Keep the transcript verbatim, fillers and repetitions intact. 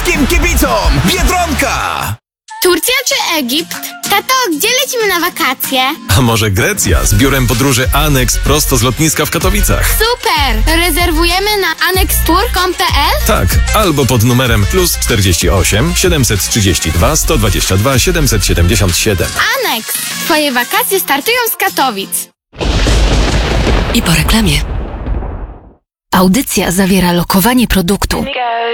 Kim kibicom Biedronka! Turcja czy Egipt? Tato, gdzie lecimy na wakacje? A może Grecja z biurem podróży Annex prosto z lotniska w Katowicach? Super! Rezerwujemy na annextour kropka com kropka p l? Tak, albo pod numerem plus czterdzieści osiem, siedemset trzydzieści dwa, sto dwadzieścia dwa, siedemset siedemdziesiąt siedem. Annex! Twoje wakacje startują z Katowic. I po reklamie. Audycja zawiera lokowanie produktu.